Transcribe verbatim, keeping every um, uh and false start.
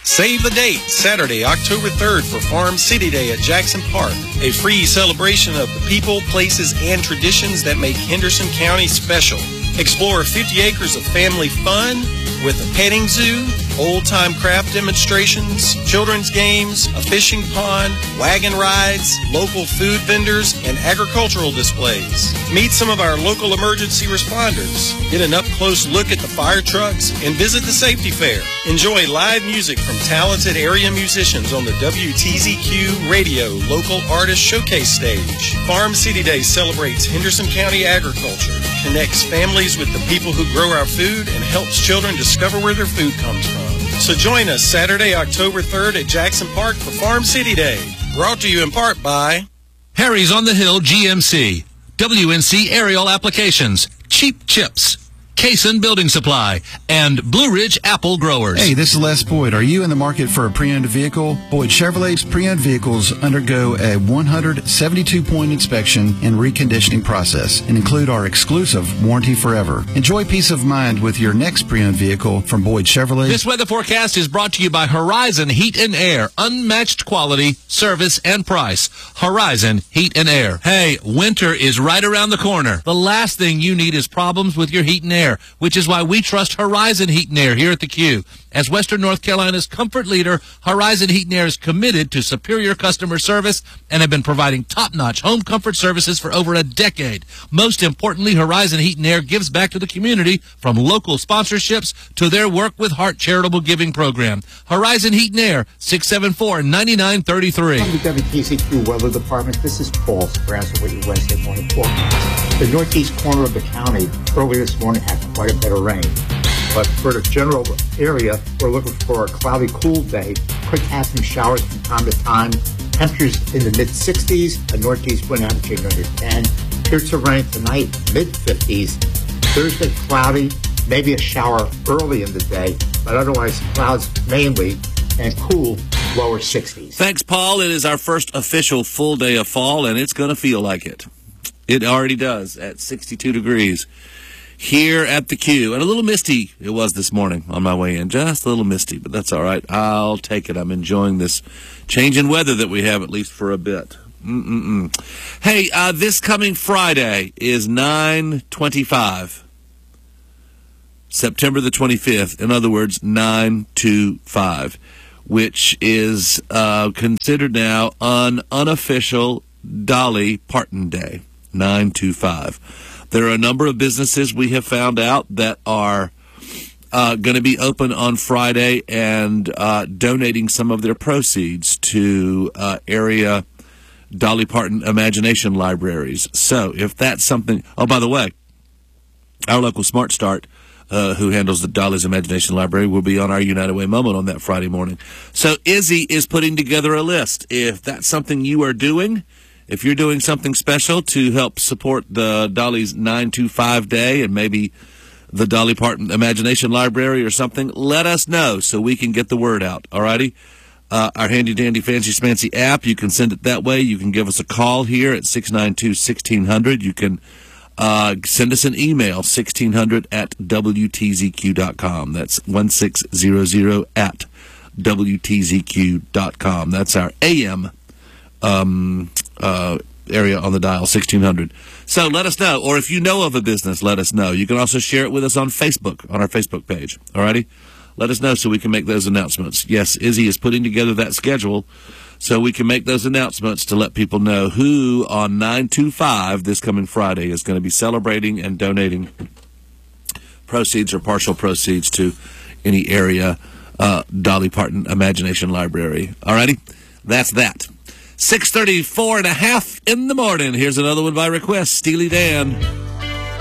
Save the date, Saturday, October third for Farm City Day at Jackson Park. A free celebration of the people, places, and traditions that make Henderson County special. Explore fifty acres of family fun with a petting zoo, old-time craft demonstrations, children's games, a fishing pond, wagon rides, local food vendors, and agricultural displays. Meet some of our local emergency responders. Get an up-close look at the fire trucks and visit the safety fair. Enjoy live music from talented area musicians on the W T Z Q Radio Local Artist Showcase stage. Farm City Day celebrates Henderson County agriculture, connects families with the people who grow our food, and helps children discover where their food comes from. So join us Saturday, October third at Jackson Park for Farm City Day. Brought to you in part by Harry's on the Hill G M C, W N C Aerial Applications, Cheap Chips, Cason Building Supply, and Blue Ridge Apple Growers. Hey, this is Les Boyd. Are you in the market for a pre-owned vehicle? Boyd Chevrolet's pre-owned vehicles undergo a one hundred seventy-two point inspection and reconditioning process and include our exclusive Warranty Forever. Enjoy peace of mind with your next pre-owned vehicle from Boyd Chevrolet. This weather forecast is brought to you by Horizon Heat and Air. Unmatched quality, service, and price. Horizon Heat and Air. Hey, winter is right around the corner. The last thing you need is problems with your heat and air, which is why we trust Horizon Heat and Air here at the Q. As Western North Carolina's comfort leader, Horizon Heat and Air is committed to superior customer service and have been providing top-notch home comfort services for over a decade. Most importantly, Horizon Heat and Air gives back to the community from local sponsorships to their Work with Heart charitable giving program. Horizon Heat and Air, six seven four, nine nine three three. From the W T Z Q Weather Department, this is Paul Spranza with your Wednesday morning forecast. The northeast corner of the county early this morning had quite a bit of rain. But for the general area, we're looking for a cloudy, cool day. Quick passing showers from time to time. Temperatures in the mid-sixties, a northeast wind averaging under ten. Periods of rain tonight, mid-fifties. Thursday, cloudy, maybe a shower early in the day, but otherwise clouds mainly, and cool, lower sixties. Thanks, Paul. It is our first official full day of fall, and it's going to feel like it. It already does at sixty-two degrees. Here at the Q. And a little misty it was this morning on my way in. Just a little misty, but that's all right. I'll take it. I'm enjoying this change in weather that we have, at least for a bit. Mm-mm-mm. Hey, uh, this coming Friday is nine twenty-five. September the twenty-fifth. In other words, nine twenty-five, which is uh, considered now an unofficial Dolly Parton Day. nine twenty-five. There are a number of businesses we have found out that are uh, going to be open on Friday and uh, donating some of their proceeds to uh, area Dolly Parton Imagination Libraries. So if that's something... Oh, by the way, our local Smart Start, uh, who handles the Dolly's Imagination Library, will be on our United Way moment on that Friday morning. So Izzy is putting together a list. If that's something you are doing... If you're doing something special to help support the Dolly's nine twenty-five Day and maybe the Dolly Parton Imagination Library or something, let us know so we can get the word out, all righty? Uh, our handy-dandy fancy-smancy app, you can send it that way. You can give us a call here at six nine two, one six zero zero. You can uh, send us an email, sixteen hundred at W T Z Q dot com. That's one six zero zero at W T Z Q dot com. That's our A M um Uh, area on the dial, sixteen hundred. So let us know, or if you know of a business, let us know. You can also share it with us on Facebook, on our Facebook page. Alrighty? Let us know so we can make those announcements. Yes, Izzy is putting together that schedule so we can make those announcements to let people know who on nine twenty-five this coming Friday is going to be celebrating and donating proceeds or partial proceeds to any area uh, Dolly Parton Imagination Library. Alrighty? That's that. six thirty-four and a half in the morning. Here's another one by request. Steely Dan.